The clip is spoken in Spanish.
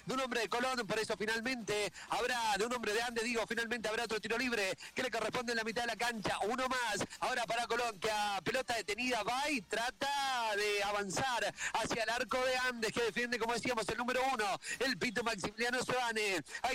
de un hombre de Colón, por eso finalmente habrá, de un hombre de Andes, digo, finalmente habrá otro tiro libre que le corresponde en la mitad de la cancha, uno más, ahora para Colón, que a pelota detenida va y trata de avanzar hacia el arco de Andes, que defiende, como decíamos, el número 1, el Pito Maximiliano Soane.